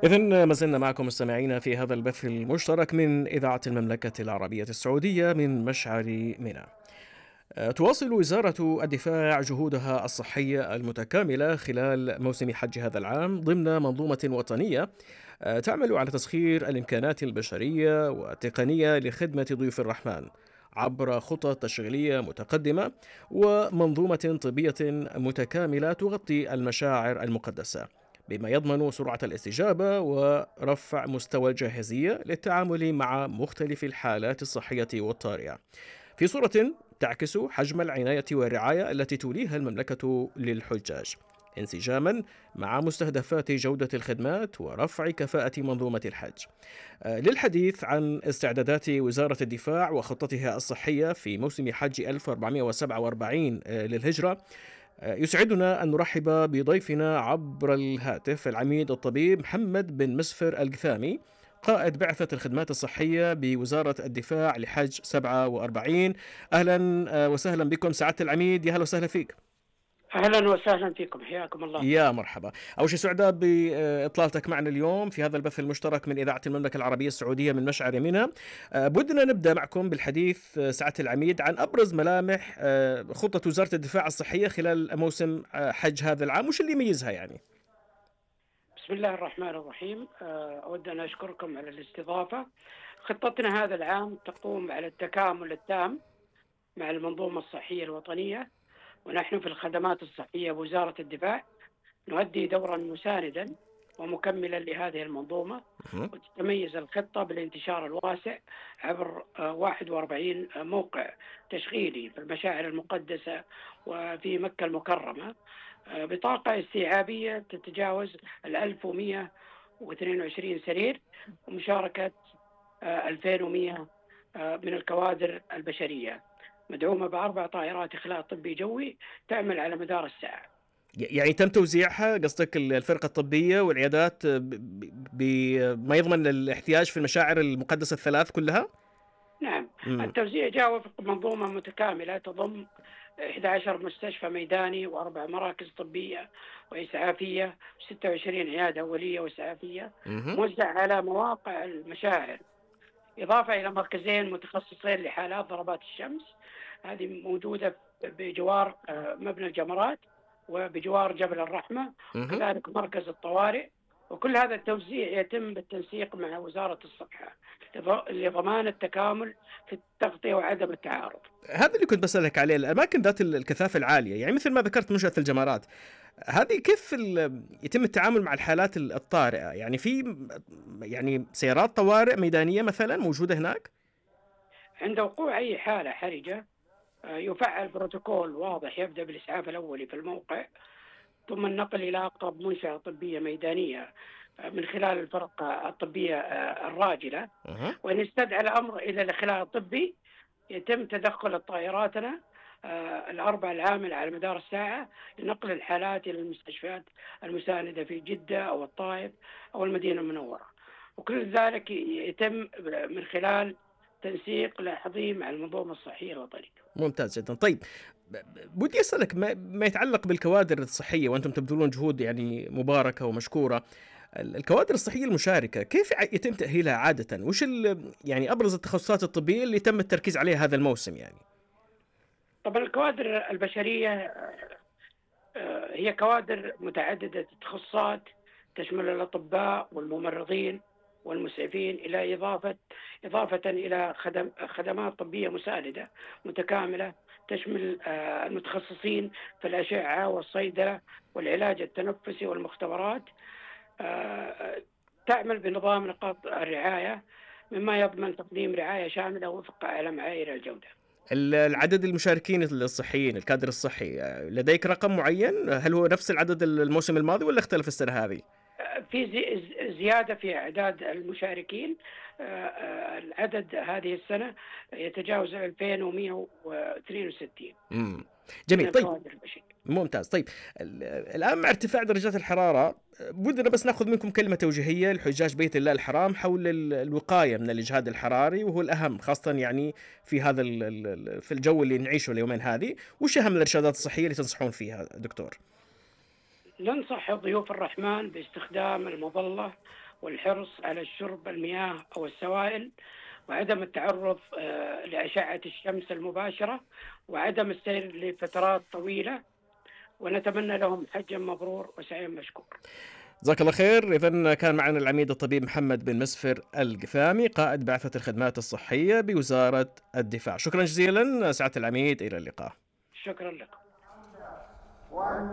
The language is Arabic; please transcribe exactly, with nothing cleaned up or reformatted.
إذن ما زلنا معكم مستمعين في هذا البث المشترك من إذاعة المملكة العربية السعودية من مشعر منى. آه، تواصل وزارة الدفاع جهودها الصحية المتكاملة خلال موسم حج هذا العام ضمن منظومة وطنية آه، تعمل على تسخير الإمكانات البشرية والتقنية لخدمة ضيوف الرحمن عبر خطط تشغيلية متقدمة ومنظومة طبية متكاملة تغطي المشاعر المقدسة، بما يضمن سرعة الاستجابة ورفع مستوى الجاهزية للتعامل مع مختلف الحالات الصحية والطارئة، في صورة تعكس حجم العناية والرعاية التي توليها المملكة للحجاج، انسجاما مع مستهدفات جودة الخدمات ورفع كفاءة منظومة الحج. آه، للحديث عن استعدادات وزارة الدفاع وخطتها الصحية في موسم حج ألف وأربعمائة وسبعة وأربعين آه، للهجرة، آه، يسعدنا أن نرحب بضيفنا عبر الهاتف العميد الطبيب محمد بن مسفر القثامي، قائد بعثة الخدمات الصحية بوزارة الدفاع لحج سبعة وأربعين. أهلا آه، وسهلا بكم سعادة العميد، يا هلا وسهلا فيك. أهلا وسهلا فيكم، حياكم الله. يا مرحبا. أول شيء سعداء بإطلالتك معنا اليوم في هذا البث المشترك من إذاعة المملكة العربية السعودية من مشعر منى. آه، بدنا نبدأ معكم بالحديث آه، سعادة العميد عن أبرز ملامح آه، خطة وزارة الدفاع الصحية خلال موسم آه، حج هذا العام، وش اللي يميزها يعني؟ بسم الله الرحمن الرحيم. آه، أود أن أشكركم على الاستضافة. خطتنا هذا العام تقوم على التكامل التام مع المنظومة الصحية الوطنية، ونحن في الخدمات الصحية بوزارة الدفاع نؤدي دورا مساندا ومكملا لهذه المنظومة. مهم. وتتميز الخطة بالانتشار الواسع عبر آه، واحد وأربعين موقع تشغيلي في المشاعر المقدسة وفي مكة المكرمة، آه، بطاقة استيعابية تتجاوز الألف ومئة واثنين وعشرين سرير، ومشاركة آه، ألفين ومئة آه، من الكوادر البشرية، مدعومة بأربع طائرات إخلاء طبي جوي تعمل على مدار الساعة. يعني تم توزيعها، قصدك الفرقة الطبية والعيادات ب- ب- بما يضمن الاحتياج في المشاعر المقدسة الثلاث كلها؟ نعم، مم. التوزيع جاء وفق منظومة متكاملة تضم إحدى عشرة مستشفى ميداني وأربع مراكز طبية وإسعافية وستة وعشرين عيادة أولية وإسعافية، مهم. موزع على مواقع المشاعر، إضافة إلى مركزين متخصصين لحالات ضربات الشمس، هذه موجودة بجوار آه، مبنى الجمرات وبجوار جبل الرحمة، مهم. وكذلك مركز الطوارئ. وكل هذا التوزيع يتم بالتنسيق مع وزارة الصحة لض- لضمان التكامل في التغطية وعدم التعارض. هذا اللي كنت بسألك عليه، الأماكن ذات الكثافة العالية، يعني مثل ما ذكرت منشأة الجمارات، هذه كيف ال- يتم التعامل مع الحالات الطارئة؟ يعني في يعني سيارات طوارئ ميدانية مثلا موجودة هناك؟ عند وقوع أي حالة حرجة آه، يفعل بروتوكول واضح يبدأ بالإسعاف الأولي في الموقع، ثم النقل إلى أقرب منشأة طبية ميدانية آه، من خلال الفرق الطبية آه، الراجلة. أها. وإن استدعى الأمر إلى الإخلاء الطبي يتم تدخل الطائراتنا آه، الأربع العاملة على مدار الساعة لنقل الحالات إلى المستشفيات المساندة في جدة أو الطائف أو المدينة المنورة، وكل ذلك يتم من خلال تنسيق لاحظي مع المنظومة الصحية الوطنية. ممتاز جدا. طيب، ب- ب- بدي أسألك ما, ما يتعلق بالكوادر الصحية، وأنتم تبذلون جهود يعني مباركة ومشكورة. ال- الكوادر الصحية المشاركة كيف ع- يتم تأهيلها عادة؟ وش ال- يعني أبرز التخصصات الطبية اللي تم التركيز عليها هذا الموسم يعني؟ طبعا الكوادر البشرية آه، هي كوادر متعددة التخصصات، تشمل الأطباء والممرضين والمسعفين، إلى إضافة إضافة إلى خدم خدمات طبية مساندة متكاملة تشمل آه، المتخصصين في الأشعة والصيدلة والعلاج التنفسي والمختبرات. آه، تعمل بنظام نقاط الرعاية، مما يضمن تقديم رعاية شاملة وفق أعلى معايير الجودة. ال- العدد المشاركين الصحيين، الكادر الصحي، لديك رقم معين؟ هل هو نفس العدد الموسم الماضي ولا اختلف السنة هذه؟ في زي- زيادة في أعداد المشاركين. آه، آه، العدد هذه السنة يتجاوز ألفين ومئة واثنين وستين امم من جميل. طيب، الكوادر البشرية. ممتاز. طيب، ال- الآن مع ارتفاع درجات الحرارة، بدنا بس ناخذ منكم كلمة توجيهية لحجاج بيت الله الحرام حول ال- الوقاية من الإجهاد الحراري، وهو الأهم خاصة يعني في هذا ال- ال- في الجو اللي نعيشه اليومين هذه. وش أهم الإرشادات الصحية اللي تنصحون فيها دكتور؟ ننصح ضيوف الرحمن باستخدام المظلة والحرص على شرب المياه أو السوائل، وعدم التعرض آه، لأشعة الشمس المباشرة، وعدم السير لفترات طويلة. ونتمنى لهم حجا مبرور وسعي مشكور. جزاك الله خير. إذن كان معنا العميد الطبيب محمد بن مسفر القفامي، قائد بعثة الخدمات الصحية بوزارة الدفاع. شكرا جزيلا سعادة العميد، إلى اللقاء. شكرا لكم.